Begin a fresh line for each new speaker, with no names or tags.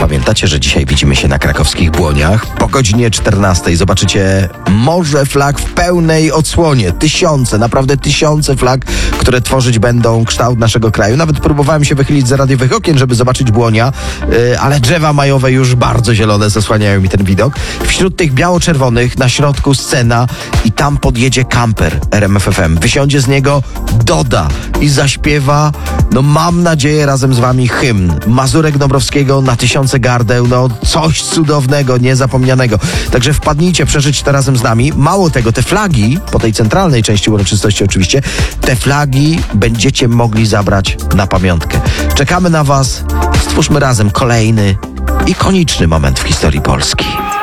Pamiętacie, że dzisiaj widzimy się na krakowskich Błoniach? Po godzinie 14 zobaczycie morze flag w pełnej odsłonie. Naprawdę tysiące flag, które tworzyć będą kształt naszego kraju. Nawet próbowałem się wychylić za radiowych okien, żeby zobaczyć Błonia, ale drzewa majowe już bardzo zielone zasłaniają mi ten widok. Wśród tych biało-czerwonych na środku scena i tam podjedzie kamper RMF FM. Wysiądzie z niego Doda i zaśpiewa, mam nadzieję, razem z wami hymn Mazurek Dąbrowskiego na tysiące gardeł. Coś cudownego, niezapomnianego. Także wpadnijcie przeżyć to razem z nami. Mało tego, te flagi, po tej centralnej części uroczystości oczywiście, te flagi będziecie mogli zabrać na pamiątkę. Czekamy na was. Stwórzmy razem kolejny ikoniczny moment w historii Polski.